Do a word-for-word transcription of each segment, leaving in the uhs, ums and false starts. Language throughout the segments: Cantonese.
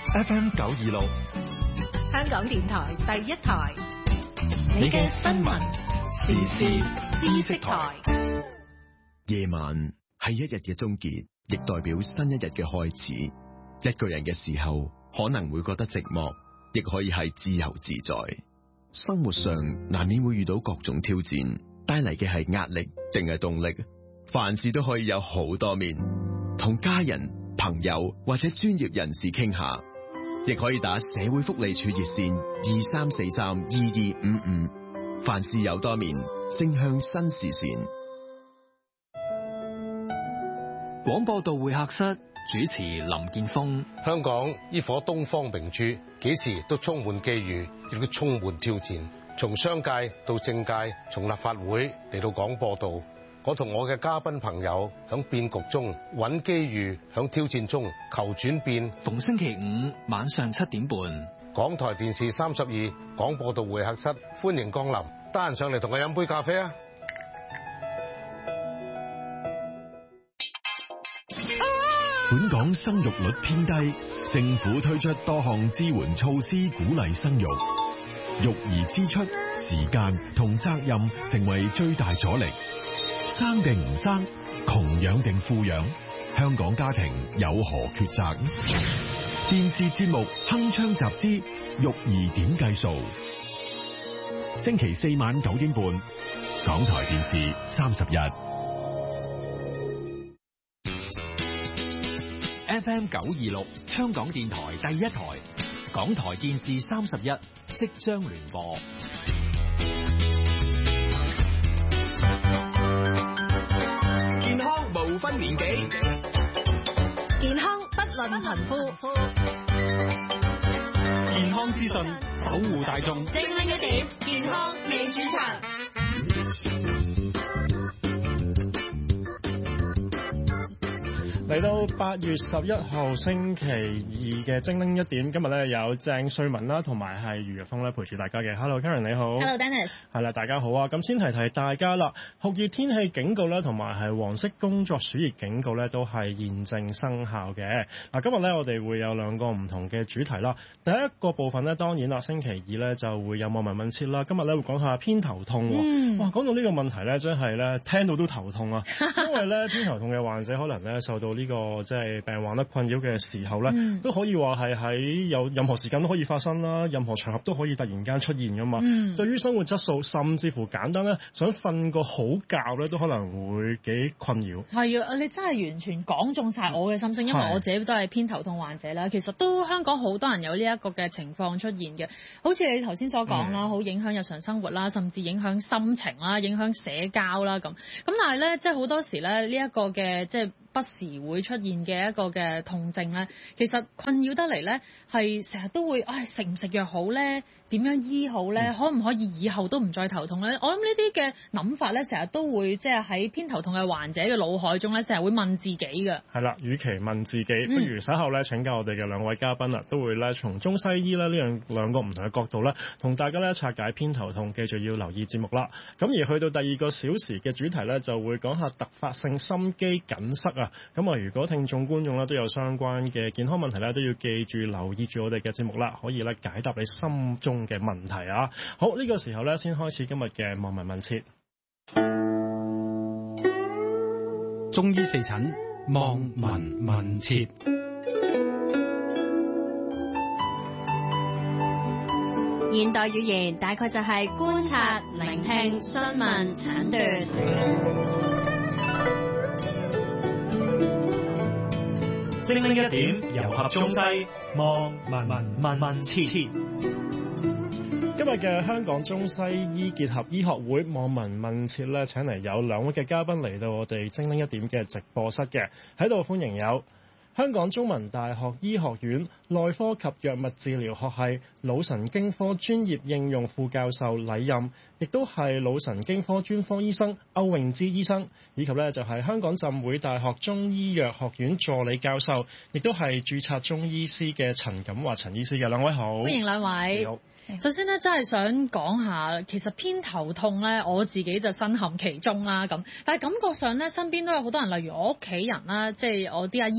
F M 九二六， 香港電台第一台， 你嘅新聞時事知識台。 夜晚係一日嘅終結，亦代表新一日嘅開始。一個人嘅時候，可能會覺得寂寞，亦可以係自由自在。生活上難免會遇到各種挑戰，帶嚟嘅係壓力定係動力？凡事都可以有好多面，同家人、朋友或者專業人士傾下，亦可以打社會福利處熱線二三四三二二五五。凡事有多面，正向新視線。 廣播道會客室主持林健鋒。 香港呢顆東方明珠，幾時都充滿機遇，亦都充滿挑戰。從商界到政界，從立法會嚟到廣播道，我同我嘅嘉賓朋友響變局中揾機遇，響挑戰中求轉變。 逢星期五晚上七點半， 港台電視三十二廣播道會客室，歡迎光臨。得閒上嚟同我飲杯咖啡啊！ 本港生育率偏低，政府推出多項支援措施，鼓勵生育。育兒支出、時間同責任成為最大阻力。生定唔生，窮養定富養，香港家庭有何抉擇？電視節目鏗鏘集資，育兒點計數？星期四晚九點半，港台電視三十一。 F M 九二六，香港電台第一台，港台電視三十一即將聯播。 健康無分年紀， 健康不論貧富， 健康資訊守護大眾。 精靈一點，健康你主場。 嚟到八月十一號星期二嘅精靈一點，今日咧有鄭瑞文啦，同埋係余若峰咧陪住大家嘅。Hello Karen 你好。 Hello Dennis。係啦，大家好啊！咁先提提大家啦，酷熱天氣警告咧，同埋係黃色工作暑熱警告咧，都係現正生效嘅。嗱，今日咧我哋會有兩個唔同嘅主題啦。第一個部分咧，當然啦，星期二咧就會有網民問切啦。今日咧會講下偏頭痛。嗯、哇，講到呢個問題咧，真係咧聽到都頭痛啊！因為咧偏頭痛嘅患者可能咧受到呢、這個即係病患咧困擾嘅時候咧，嗯、都可以話係喺有任何時間都可以發生啦，任何場合都可以突然間出現噶嘛。嗯、對於生活質素，甚至乎簡單咧，想瞓個好覺咧，都可能會幾困擾。 係啊，你真係完全講中晒我嘅心聲，因為我自己都係偏頭痛患者啦。其實都香港好多人有呢一個嘅情況出現嘅，好似你頭先所講啦，好、嗯、影響日常生活啦，甚至影響心情啦，影響社交啦咁。咁但係咧，即係好多時咧，呢、這、一個嘅即係不時會出現嘅一個嘅痛症咧，其實困擾得嚟咧，係成日都會，唉，食唔食藥好咧？點樣醫好咧？嗯、可唔可以以後都唔再頭痛咧？我諗呢啲嘅諗法咧，成日都會即係喺偏頭痛嘅患者嘅腦海中咧，成日會問自己嘅。係啦，與其問自己，不如稍後咧請教我哋嘅兩位嘉賓啦，都會咧從中西醫咧呢樣兩個唔同嘅角度咧，同大家咧拆解偏頭痛，繼續要留意節目啦。咁而去到第二個小時嘅主題咧，就會講下突發性心肌梗塞啊。咁啊，如果聽眾觀眾咧都有相關嘅健康問題咧，都要記住留意住我哋嘅節目啦，可以咧解答你心中嘅問題啊！好，呢、這個時候咧，先開始今日嘅望聞問切。 中醫四診望聞問切。 現代語言大概就係觀察、聆聽、詢問、診斷。 精靈一點，糅合中西，望聞問問切。 今日嘅香港中西醫結合醫學會望聞問切咧，請嚟有兩位嘅嘉賓嚟到我哋精靈一點嘅直播室嘅，喺度歡迎有香港中文大學醫學院內科及藥物治療學系腦神經科專業應用副教授禮任，亦都係腦神經科專科醫生歐詠芝醫生，以及咧就係香港浸會大學中醫藥學院助理教授，亦都係註冊中醫師嘅陳錦華陳醫師嘅。兩位好， 歡迎兩位。好，首先咧真係想講下，其實偏頭痛咧，我自己就身陷其中啦咁，但係感覺上咧身邊都有好多人，例如我屋企人啦，即係我啲阿姨啦，我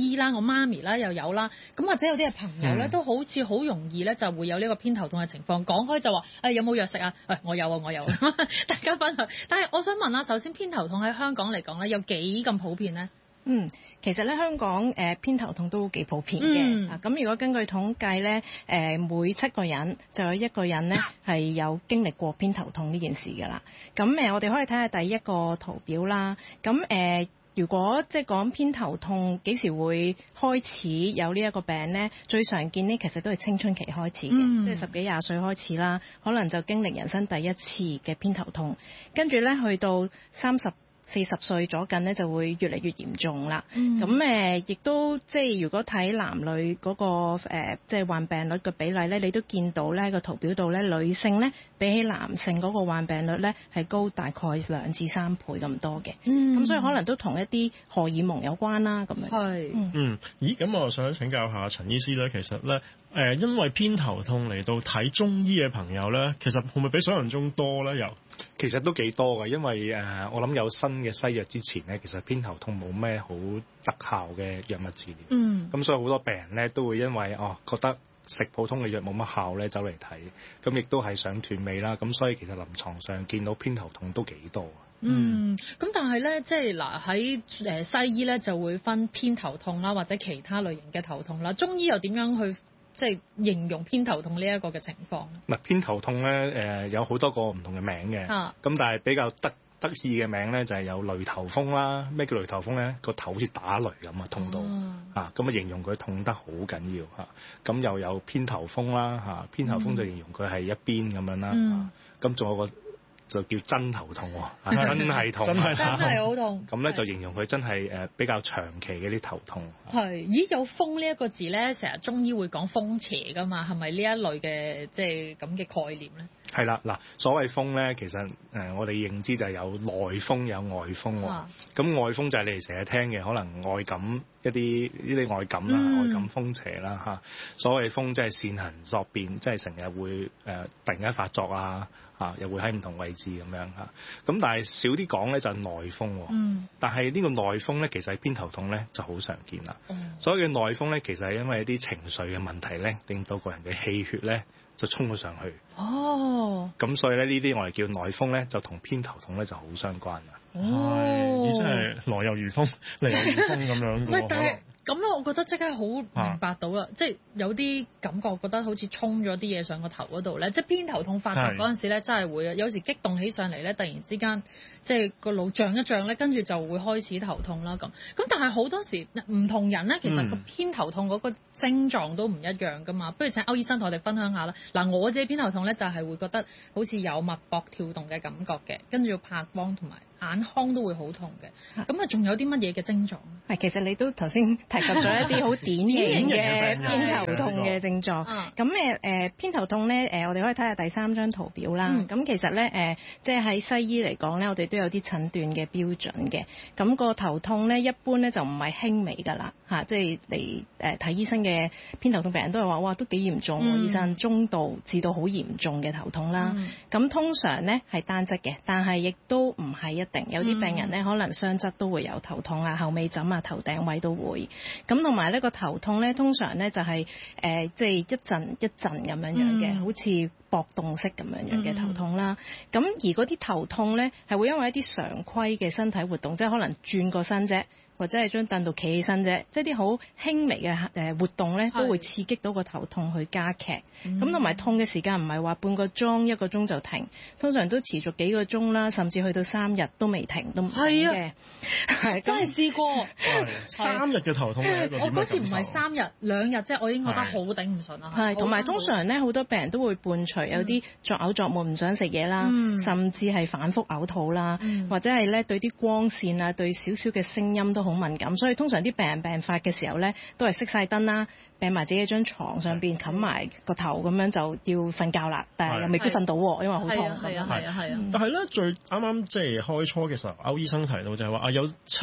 媽咪啦又有啦，咁或者有啲嘅朋友咧、 嗯、 都好似好容易咧就會有呢個偏頭痛嘅情況。講開就話誒、哎、有冇藥食啊？誒、哎、我有啊我有啊，大家分享。但係我想問啦，首先偏頭痛喺香港嚟講咧有幾咁普遍咧？ 嗯，其實咧香港誒、呃、偏頭痛都幾普遍嘅。咁、嗯啊、如果根據統計咧，誒、呃、每七個人就有一個人咧係有經歷過偏頭痛呢件事㗎啦。咁誒、呃、我哋可以睇下第一個圖表啦。咁誒、呃、如果即係講偏頭痛幾時會開始有呢一個病咧？最常見呢其實都係青春期開始嘅，嗯、即係十幾廿歲開始啦，可能就經歷人生第一次嘅偏頭痛，跟住咧去到三十四十歲左近咧就會越嚟越嚴重啦。咁誒亦都即係如果睇男女嗰、嗰個、呃、即係患病率嘅比例咧，你都見到咧個圖表度咧，女性咧比起男性嗰個患病率咧係高大概兩至三倍咁多嘅。咁、嗯、所以可能都同一啲荷爾蒙有關啦。咁樣係嗯，嗯咦咁我想請教下陳醫師咧，其實咧誒、呃、因為偏頭痛嚟到睇中醫嘅朋友咧，其實會唔會比想象中多咧？又其實都幾多㗎，因為誒、呃、我諗有新嘅西藥之前咧，其實偏頭痛冇咩好特效嘅藥物治療。嗯，咁所以好多病人咧都會因為哦覺得食普通嘅藥冇乜效咧，走嚟睇，咁亦都係想斷尾啦。咁所以其實臨床上見到偏頭痛都幾多。 嗯，咁但係咧，即係嗱喺誒西醫咧就會分偏頭痛啦，或者其他類型嘅頭痛啦。中醫又點樣去即係形容偏頭痛呢一個嘅情況？ 嗱，偏頭痛咧誒、呃、有好多個唔同嘅名嘅，咁、啊、但係比較得得意嘅名咧就係有雷頭風啦。咩叫雷頭風咧？個頭好似打雷咁啊，痛到啊，咁啊形容佢痛得好緊要嚇。咁又有偏頭風啦嚇，偏頭風就形容佢係一邊咁樣啦。咁、嗯、仲、啊、有個就叫真頭痛喎、啊，真係痛，真係真係好痛。 咁咧就形容佢真係誒比較長期嘅啲頭痛。 係，咦有風呢一個字咧，成日中醫會講風邪噶嘛，係咪呢一類嘅即係咁嘅概念咧？ 係啦，嗱，所謂風咧，其實誒、呃、我哋認知就係有內風有外風喎。咁、啊、外風就係你哋成日聽嘅，可能外感一啲呢啲外感啦，嗯、外感風邪啦嚇。所謂風即係善行作變，即係成日會誒、呃、突然間發作啊。啊，又會喺唔同位置咁樣嚇，咁但係少啲講咧就係內風喎。嗯。但係呢個內風咧，其實係偏頭痛咧就好常見啦。嗯。所以嘅內風咧，其實係因為一啲情緒嘅問題咧，令到個人嘅氣血咧就衝咗上去。哦。咁所以咧呢啲我哋叫內風咧，就同偏頭痛咧就好相關啦。 哦。你真係來又如風，嚟又如風咁樣嘅喎。 咁咧，我覺得即刻好明白到啦、啊，即係有啲感覺，覺得好似衝咗啲嘢上個頭嗰度咧，即係偏頭痛發作嗰陣時咧，真係會啊！有時激動起上嚟咧，突然之間即係個腦脹一脹咧，跟住就會開始頭痛啦咁。咁但係好多時唔同人咧，其實個偏頭痛嗰個症狀都唔一樣噶嘛。嗯、不如請歐醫生同我哋分享下啦。嗱，我自己偏頭痛咧，就係、是、會覺得好似有脈搏跳動嘅感覺嘅，跟住拍光同埋眼眶都會好痛嘅。咁啊，仲有啲乜嘢嘅症狀？係， 其實你都頭先提及咗一啲好典型嘅偏頭痛嘅症狀。咁誒誒偏頭痛咧，誒、呃、我哋可以睇下第三張圖表啦。咁、嗯、其實咧誒、呃，即係喺西醫嚟講咧，我哋都有啲診斷嘅標準嘅。咁、那個頭痛咧，一般咧就唔係輕微㗎啦嚇，即係嚟誒睇醫生嘅偏頭痛病人都係話，哇都幾嚴重喎、嗯，醫生中度至到好嚴重嘅頭痛啦。咁、嗯、通常咧係單側嘅，但係亦都唔係一定，有啲病人咧可能雙側都會有頭痛啊，後尾枕啊，頭頂位都會。咁同埋呢個頭痛咧，通常咧就係誒即係一陣一陣咁樣樣嘅、嗯，好似搏動式咁樣樣嘅頭痛啦。咁、嗯、而嗰啲頭痛咧係會因為一啲常規嘅身體活動，即係可能轉個身啫，或者係張凳度企起身啫，即係啲好輕微嘅誒活動咧，都會刺激到個頭痛去加劇。咁同埋痛嘅時間唔係話半個鐘一個鐘就停，通常都持續幾個鐘啦，甚至去到三日都未停都唔停嘅。係真係試過三日嘅頭痛。 我嗰次唔係三日兩日，即係我已經覺得好頂唔順啦。 係同埋通常咧，好多病人都會伴隨有啲作嘔作悶，唔想食嘢啦，甚至係反覆嘔吐啦、嗯，或者係咧對啲光線啊，對少少嘅聲音都好敏感，所以通常啲病人病發嘅時候咧，都係熄晒燈啦，病埋自己張床上邊冚埋個頭咁樣就要瞓覺啦，但係又未必瞓到，因為好痛。係啊係啊係啊。 但係咧最啱啱即係開初嘅時候，歐醫生提到就係話啊有七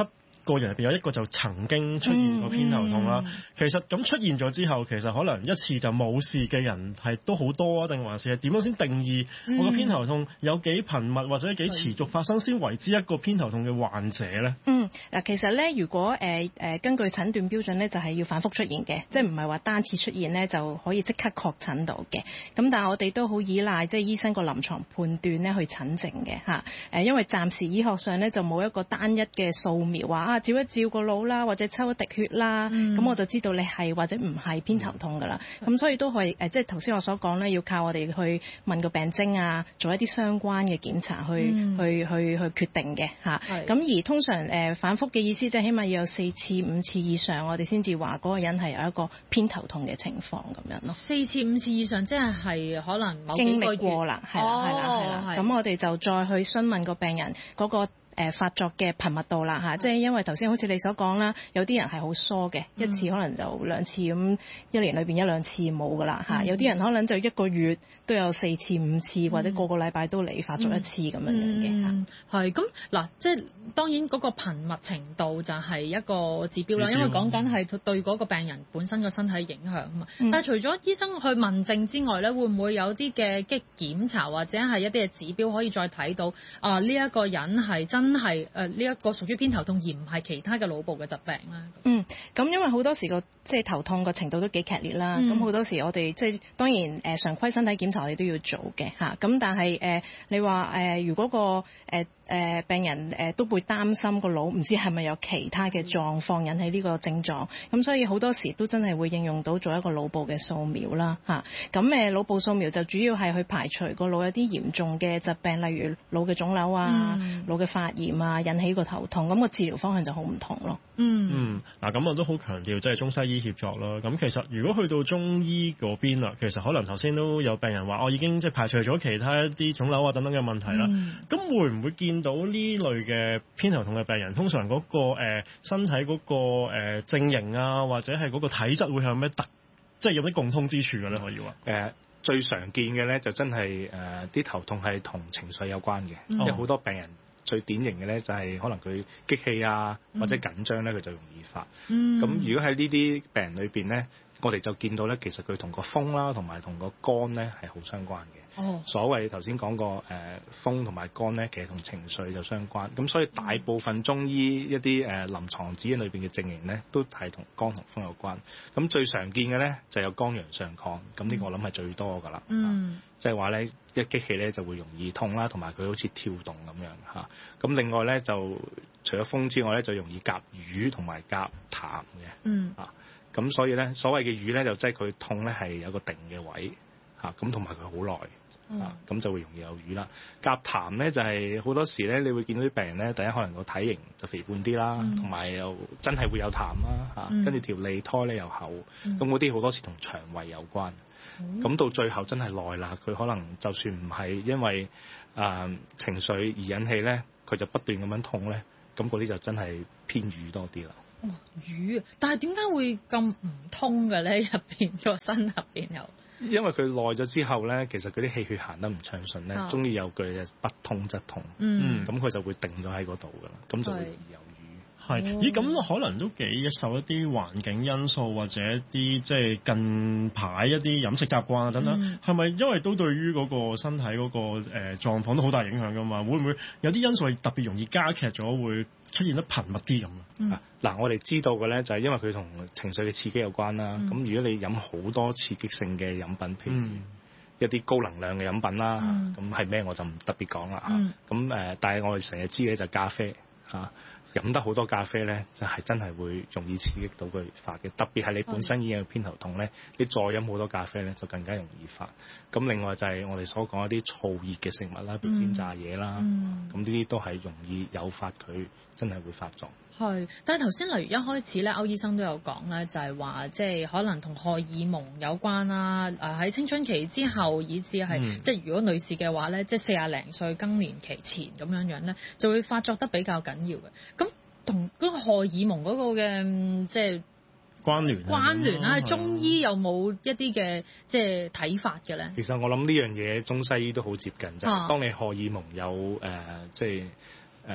個人入邊有一個就曾經出現過偏頭痛啦。嗯嗯、其實咁出現咗之後，其實可能一次就冇事嘅人係都好多啊，定還是係點樣先定義我個偏頭痛有幾頻密或者幾持續發生先為之一個偏頭痛嘅患者咧？ 嗯，嗱，其實咧，如果誒誒、呃、根據診斷標準咧，就係、是、要反覆出現嘅，即係唔係話單次出現咧就可以即刻確診到嘅。咁但係我哋都好依賴即係醫生個臨床判斷咧去診症嘅嚇。誒，因為暫時醫學上咧就冇一個單一嘅掃描話啊，照一照個腦啦，或者抽一滴血啦，咁、嗯、我就知道你係或者唔係偏頭痛噶啦。咁、嗯、所以都係誒，即係頭先我所講咧，要靠我哋去問個病徵啊，做一啲相關嘅檢查去、嗯、去去去決定嘅嚇。咁而通常誒、呃、反覆嘅意思即係起碼要有四次五次以上，我哋先至話嗰個人係有一個偏頭痛嘅情況咁樣咯。四次五次以上即係係可能某幾個月經歷過啦，係啦係啦係啦。咁我哋就再去詢問個病人嗰、嗰個誒發作嘅頻密度啦嚇，即係因為頭先好似你所講啦，有啲人係好疏嘅，嗯、一次可能就兩次咁，一年裏邊一兩次冇噶啦嚇，嗯、有啲人可能就一個月都有四次五次，嗯、或者個個禮拜都嚟發作一次咁樣樣嘅嚇。係咁嗱，即係當然嗰個頻密程度就係一個指標啦，因為講緊係對嗰個病人本身個身體影響啊嘛。嗯、但係除咗醫生去問症之外咧，會唔會有啲嘅嘅檢查或者係一啲嘅指標可以再睇到啊？呢、這、一個人係真真係誒呢一個屬於偏頭痛，而唔係其他嘅腦部嘅疾病啦。嗯，咁因為好多時個即係頭痛個程度都幾劇烈啦。咁好、嗯、多時我哋即係當然誒、呃、常規身體檢查我哋都要做嘅嚇。咁、啊、但係誒、呃、你話誒、呃、如果個誒誒、呃、病人誒、呃、都會擔心個腦唔知係咪有其他嘅狀況引起呢個症狀，咁、嗯、所以好多時都真係會應用到做一個腦部嘅掃描啦嚇。咁誒腦部掃描就主要係去排除個腦有啲嚴重嘅疾病，例如腦嘅腫瘤啊、嗯、腦嘅發炎啊，引起個頭痛，咁個治療方向就好唔同咯。嗯嗯，嗱咁我都好強調即係中西醫協作咯。咁其實如果去到中醫嗰邊啦，其實可能頭先都有病人話，我已經即係排除咗其他一啲腫瘤啊等等嘅問題啦。咁、嗯、會唔會見到呢類嘅偏頭痛嘅病人，通常嗰、嗰個、呃、身體嗰、嗰個誒症型啊，或者係嗰個體質會有咩特，即係有啲共通之處嘅咧？可以話誒、呃、最常見嘅咧就真係誒啲頭痛係同情緒有關嘅，嗯、因為好多病人。最典型嘅咧就係可能佢激氣啊或者緊張咧佢就容易發。咁、嗯、如果喺呢啲病人裏邊咧，我哋就見到咧其實佢同個風啦同埋同個肝咧係好相關嘅。哦、所謂頭先講過誒風同埋肝咧，其實同情緒就相關。咁所以大部分中醫一啲誒臨床指引裏邊嘅症型咧，都係同肝同風有關。咁最常見嘅咧就有肝陽上亢，咁呢個我諗係最多㗎啦。嗯，即係話咧一激氣咧就會容易痛啦，同埋佢好似跳動咁樣嚇。咁另外咧就除咗風之外咧，就容易夾瘀同埋夾痰嘅。嗯啊，咁所以咧所謂嘅瘀咧就即係佢痛咧係有個定嘅位嚇，咁同埋佢好耐。嗯、啊，咁就會容易有瘀啦。夾痰咧就係、是、好多時咧，你會見到啲病人咧，第一可能個體型就肥胖啲啦，同埋、嗯、又真係會有痰啦，嚇、啊，跟住、嗯、條脷苔咧又厚，咁嗰啲好多時同腸胃有關。咁、嗯、到最後真係耐啦，佢可能就算唔係因為啊、呃、情緒而引起咧，佢就不斷咁樣痛咧，咁嗰啲就真係偏瘀多啲啦。哦，瘀，但係點解會咁唔通嘅咧？入邊個身入邊有？因為佢耐咗之後咧，其實佢啲氣血行得唔暢順咧，中醫有句嘅不通則痛，嗯，咁佢就會定咗喺嗰度噶啦，咁就會有瘀。係，咦，咁可能都幾受一啲環境因素或者一啲即係近排一啲飲食習慣啊等等，係咪、嗯、因為都對於嗰個身體嗰個誒狀況都好大影響噶嘛？會唔會有啲因素係特別容易加劇咗，會出現得頻密啲咁啊？嗱、嗯，我哋知道嘅咧就係因為佢同情緒嘅刺激有關啦。咁、嗯、如果你飲好多刺激性嘅飲品，譬如一啲高能量嘅飲品啦，咁係咩我就唔特別講啦嚇。咁誒、嗯，但係我哋成日知嘅就係咖啡嚇。飲得好多咖啡咧，就係、是、真係會容易刺激到佢發嘅。特別係你本身已經有偏頭痛咧，你再飲好多咖啡咧，就更加容易發。咁另外就係我哋所講一啲燥熱嘅食物啦，譬如煎炸嘢啦，咁呢啲都係容易誘發佢真係會發作。係，但係頭先例如一開始咧，歐醫生都有講咧，就係話即係可能同荷爾蒙有關啦。誒、呃、喺青春期之後，以至係、嗯、即係如果女士嘅話咧，即係四廿零歲更年期前咁樣樣咧，就會發作得比較緊要嘅。咁同嗰個荷爾蒙嗰個嘅即係關聯關聯啦，嗯、中醫有冇一啲嘅即係睇法嘅咧？其實我諗呢樣嘢中西醫都好接近，就係、是、當你荷爾蒙有誒、呃、即係誒。呃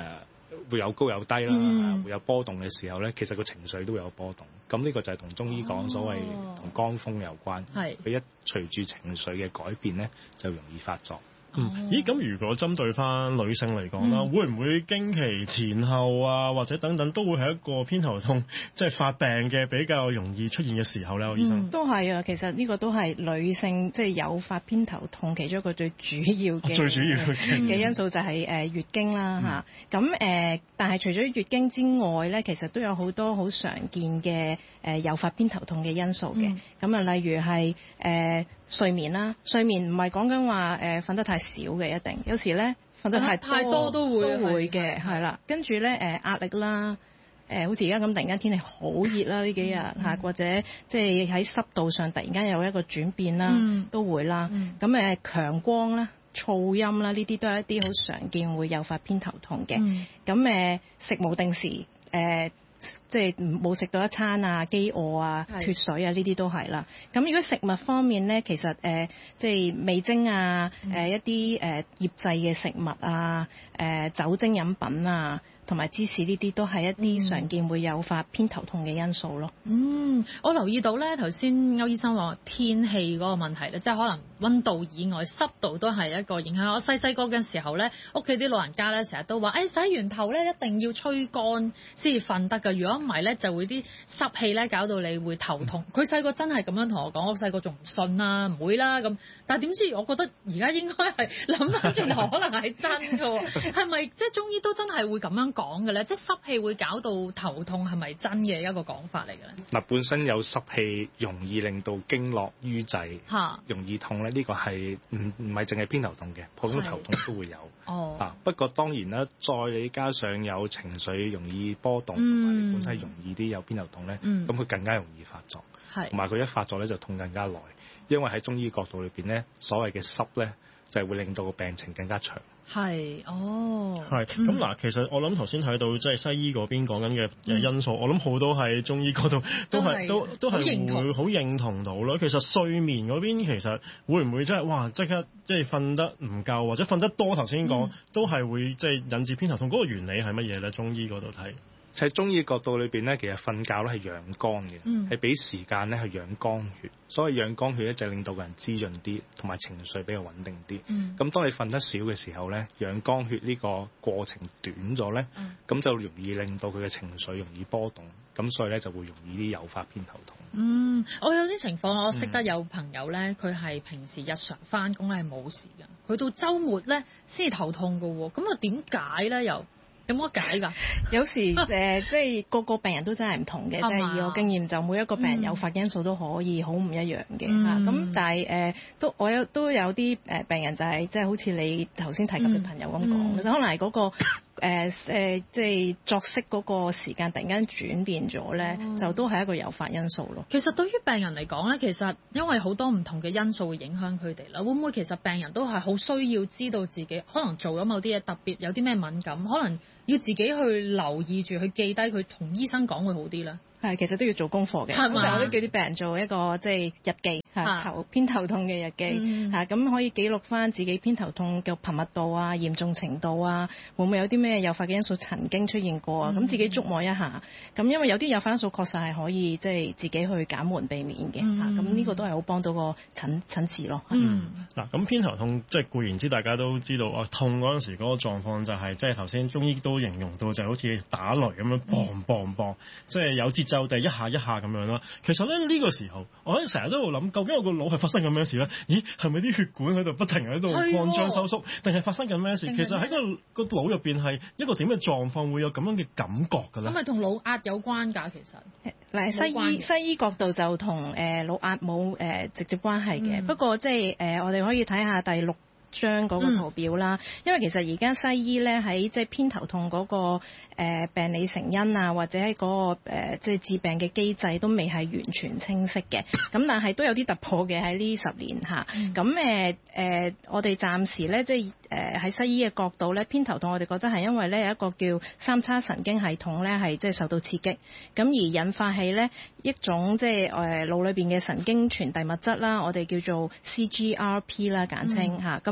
會有高有低啦， 嗯、 會有波動嘅時候咧，其實個情緒都會有波動。咁呢個就係同中醫講所謂同肝風有關。係佢、哦、一隨住情緒嘅改變咧，就容易發作。 嗯，咦？咁如果針對翻女性嚟講啦，嗯、會唔會經期前後啊，或者等等，都會係一個偏頭痛即係、就是、發病嘅比較容易出現嘅時候咧？醫生、嗯、 都係啊，其實呢個都係女性即係誘發偏頭痛其中一個最主要嘅、哦、最主要嘅因素就係誒月經啦嚇。咁誒、嗯呃，但係除咗月經之外咧，其實都有好多好常見嘅誒誘發偏頭痛嘅因素嘅。咁啊、嗯，例如係誒、呃、睡眠啦，睡眠唔係講緊話誒瞓得太少嘅，一定有時咧瞓得太多太多都會都會嘅，係啦。跟住咧誒壓力啦，誒、呃、好似而家咁突然間天氣好熱啦呢幾日嚇，嗯、或者即係喺濕度上突然間有一個轉變啦，嗯、都會啦。咁誒、嗯、強光啦、噪音啦，呢啲都係一啲好常見會誘發偏頭痛嘅。咁誒、嗯、食冇定時誒。呃即係冇食到一餐啊、飢餓啊、脫水啊，呢啲都係啦。咁如果食物方面咧，其實誒、呃、即係味精啊、誒、呃、一啲誒、呃、醃製嘅食物啊、誒、呃、酒精飲品啊，同埋芝士呢啲都係一啲常見會誘發偏頭痛嘅因素咯。 嗯，我留意到咧，頭先歐醫生話天氣嗰個問題咧，即係可能溫度以外，濕度都係一個影響。我細細個嘅時候咧，屋企啲老人家咧成日都話，誒、哎、洗完頭咧一定要吹乾先至瞓得㗎，如果唔係咧就會啲濕氣咧搞到你會頭痛。佢細個真係咁樣同我講，我細個仲唔信啦，唔會啦咁。但係點知我覺得而家應該係諗翻轉頭，可能係真㗎。係咪即係中醫都真係會咁樣講嘅咧？即係濕氣會搞到頭痛，係咪真嘅一個講法嚟嘅咧？ 嗱，本身有濕氣容易令到經絡瘀滯，哈容易痛咧。呢、呢個係唔唔係淨係偏頭痛嘅，普通頭痛都會有。哦，啊，不過當然啦，再你加上有情緒容易波動，同埋、嗯、你本身容易啲有偏頭痛咧，咁佢、嗯、更加容易發作。係同埋佢一發作咧就痛更加耐，因為喺中醫角度裏邊咧，所謂嘅濕咧就係會令到個病情更加長。 係，哦， 係咁嗱，其實我諗頭先睇到即係西醫嗰邊講緊嘅因素，嗯、我諗好多喺中醫嗰度都係都都係會好認同到咯。其實睡眠嗰邊其實會唔會即係哇即刻即係瞓得唔夠或者瞓得多，頭先講都係會即係引致偏頭痛。嗰、嗰個原理係乜嘢咧？中醫嗰度睇。 喺中醫角度裏邊咧，其實瞓覺咧係養肝嘅，係俾、嗯、時間咧去養肝血。所謂養肝血咧，就係令到個人滋潤啲，同埋情緒比較穩定啲。咁、嗯、當你瞓得少嘅時候咧，養肝血呢個過程短咗咧，咁、嗯、就容易令到佢嘅情緒容易波動，咁所以咧就會容易啲誘發偏頭痛。 嗯，我有啲情況，我識得有朋友咧，佢係平時日常翻工咧係冇事嘅，佢到週末咧先至頭痛㗎喎。咁啊點解咧又？有冇解㗎？ 有時誒、呃，即係個個病人都真係唔同嘅，即係以我經驗就每一個病人誘發因素都可以好唔一樣嘅嚇。咁、嗯啊、但係誒、呃，都我有都有啲誒病人就係、是、即係好似你頭先提及嘅朋友咁講，嗯、其實可能係嗰、那個。誒誒、呃，即係作息嗰個時間突然間轉變咗咧，哦、就都係一個誘發因素咯。 其實對於病人嚟講咧，其實因為好多唔同嘅因素會影響佢哋啦。會唔會其實病人都係好需要知道自己可能做咗某啲嘢特別有啲咩敏感，可能要自己去留意住，去記低佢同醫生講會好啲咧？ 係，其實都要做功課嘅。通常我都叫啲病人做一個即係日記嚇，頭偏頭痛嘅日記嚇，咁、嗯、可以記錄翻自己偏頭痛嘅頻密度啊、嚴重程度啊，會唔會有啲咩誘發嘅因素曾經出現過啊？咁、嗯、自己觸摸一下。咁因為有啲誘發因素確實係可以即係、就是、自己去減緩避免嘅嚇，咁呢、嗯、個都係好幫到個診診治咯。 嗯，嗱咁、嗯、偏頭痛即係固然之大家都知道啊，痛嗰陣時嗰個狀況就係即係頭先中醫都形容到就好似打雷咁樣砰砰砰，即係有節就地一下一下咁樣啦。其實咧呢、呢個時候，我成日都喺度諗，究竟我個腦係發生緊咩事咧？咦，係咪啲血管喺度不停喺度擴張收縮，定係的發生緊咩事？其實喺個個腦入邊係一個點嘅狀況，會有咁樣嘅感覺㗎咧？ 咁咪同腦壓有關㗎？其實嗱，西醫西醫角度就同誒腦壓冇誒直接關係嘅。嗯、不過即係誒，我哋可以睇下第六張嗰個圖表啦，嗯、因為其實而家西醫咧喺即係偏頭痛嗰、嗰個、呃、病理成因啊，或者喺嗰、嗰個、呃、即係致病嘅機制都未係完全清晰嘅，咁但係都有啲突破嘅喺呢十年嚇。咁誒誒，我哋暫時咧即係誒喺西醫嘅角度咧，偏頭痛我哋覺得係因為咧有一個叫三叉神經系統咧係即係受到刺激，咁而引發起咧一種即係誒腦裏邊嘅神經傳遞物質啦，我哋叫做 C G R P 啦簡稱嚇，咁、嗯。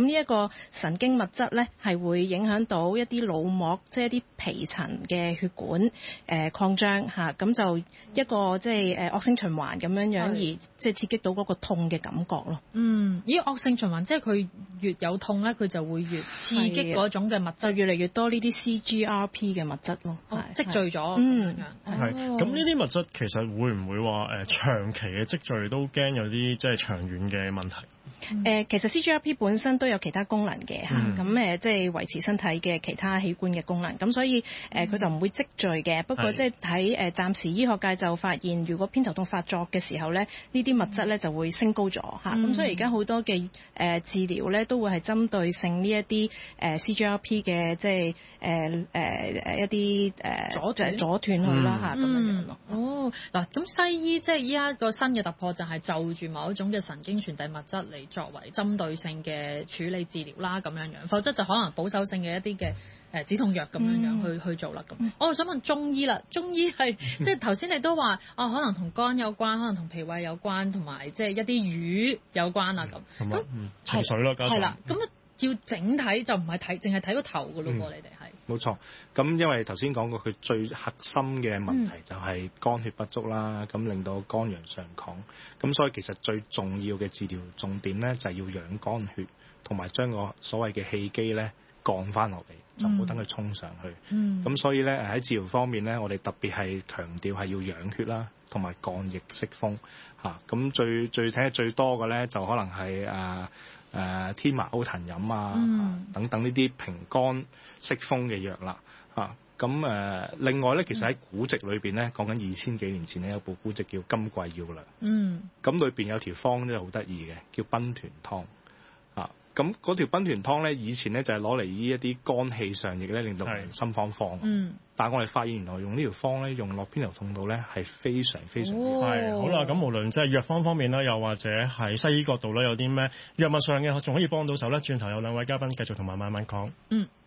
呢一個神經物質咧係會影響到一啲腦膜，即係一啲皮層嘅血管誒、呃、擴張嚇，咁、啊、就一個即係誒惡性循環咁樣樣，而即係刺激到嗰個痛嘅感覺咯。 嗯，咦惡性循環即係佢越有痛咧，佢就會越刺激嗰種嘅物質， 就越嚟越多呢啲 C G R P 嘅物質咯， 哦、積聚咗。 嗯， 係。咁呢啲物質其實會唔會話誒、呃、長期嘅積聚都驚有啲即係長遠嘅問題？ 誒、嗯呃，其實 C G R P 本身都有其他功能嘅嚇，咁誒、 嗯呃、即係維持身體嘅其他器官嘅功能，咁所以誒佢、呃、就唔會積聚嘅。不過即係喺誒暫時醫學界就發現，如果偏頭痛發作嘅時候咧，呢啲物質咧就會升高咗嚇，咁、嗯、所以而家好多嘅誒、呃、治療咧都會係針對性呢一啲誒 C G R P 嘅即係誒誒誒一啲誒阻斷阻斷佢啦嚇咁樣咯。 哦，嗱咁西醫即係依家個新嘅突破就係就住某一種嘅神經傳遞物質嚟作為針對性嘅處理治療啦，咁樣樣，否則就可能保守性嘅一啲嘅誒止痛藥咁樣樣去、嗯、去做啦。咁、嗯，我想問中醫啦，中醫係即係頭先你都話啊，可能同肝有關，可能同脾胃有關，同埋即係一啲魚有關啦咁。咁、 嗯、情緒啦， 係啦，咁要整體就唔係睇，淨係睇個頭噶咯喎，你哋係。 冇錯，咁因為頭先講過佢最核心嘅問題就係肝血不足啦，咁、嗯、令到肝陽上亢，咁所以其實最重要嘅治療重點咧就係要養肝血，同埋將個所謂嘅氣機咧降翻落嚟，就唔好等佢衝上去。咁、嗯、所以咧喺治療方面咧，我哋特別係強調係要養血啦，同埋降逆息風嚇。咁最最睇得最多嘅咧，就可能係誒誒天麻歐藤飲啊、嗯、等等呢啲平肝息風嘅藥啦嚇。咁、啊、誒另外咧，其實喺古籍裏邊咧，講緊二千幾年前咧有部古籍叫《金匱要略》。嗯。咁裏邊有條方咧好得意嘅，叫賓團湯。咁嗰條賓團湯咧，以前咧就係攞嚟醫一啲肝氣上逆咧，令到人心慌慌。嗯。但係我哋發現原來用呢條方咧，用落偏頭痛度咧係非常非常之好。 係、哦、好啦，咁無論即係藥方方面啦，又或者係西醫角度咧，有啲咩藥物上嘅仲可以幫到手咧？轉頭有兩位嘉賓繼續同埋慢慢講。嗯。